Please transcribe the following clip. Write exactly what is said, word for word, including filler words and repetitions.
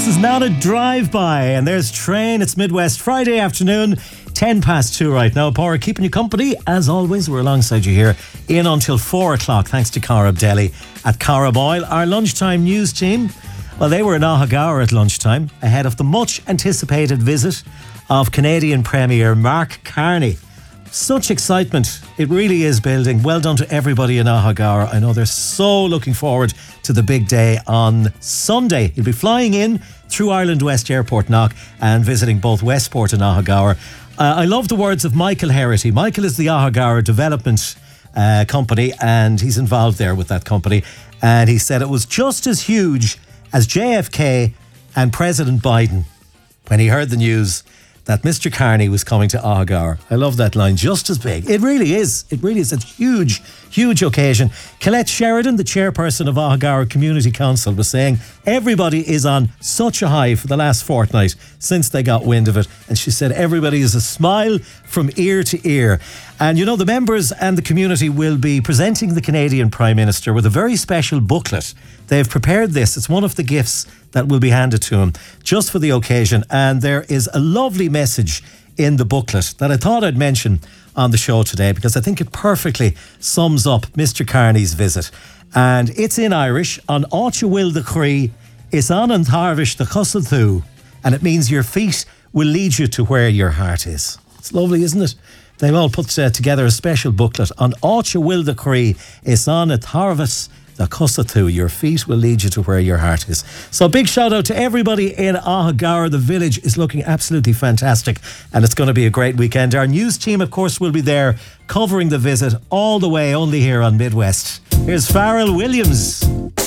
This is not a drive-by, and there's Train. It's Midwest Friday afternoon, ten past two right now. Power keeping you company. As always, we're alongside you here in until four o'clock, thanks to Cara Abdelli at Cara Boyle. Our lunchtime news team, well, they were in Ahagara at lunchtime, ahead of the much-anticipated visit of Canadian Premier Mark Carney. Such excitement. It really is building. Well done to everybody in Ahagara. I know they're so looking forward to the big day on Sunday. He'll be flying in through Ireland West Airport Knock and visiting both Westport and Ahagara. Uh, I love the words of Michael Herity. Michael is the Ahagara Development uh, Company, and he's involved there with that company. And he said it was just as huge as J F K and President Biden when he heard the news that Mister Carney was coming to Ahagara. I love that line. Just as big. It really is. It really is a huge, huge occasion. Colette Sheridan, the chairperson of Ahagara Community Council, was saying everybody is on such a high for the last fortnight since they got wind of it. And she said everybody is a smile from ear to ear. And you know, the members and the community will be presenting the Canadian Prime Minister with a very special booklet. They've prepared this. It's one of the gifts that will be handed to him just for the occasion. And there is a lovely message in the booklet that I thought I'd mention on the show today because I think it perfectly sums up Mister Carney's visit. And it's in Irish. On Áit Will the Cree, is an an Tarvish the Cusathu. And it means your feet will lead you to where your heart is. It's lovely, isn't it? They've all put uh, together a special booklet on Áit Will the Cree, is an a Tarvis the Cusathu. Your feet will lead you to where your heart is. So big shout out to everybody in Ahagara. The village is looking absolutely fantastic and it's going to be a great weekend. Our news team, of course, will be there covering the visit all the way only here on Midwest. Here's Pharrell Williams.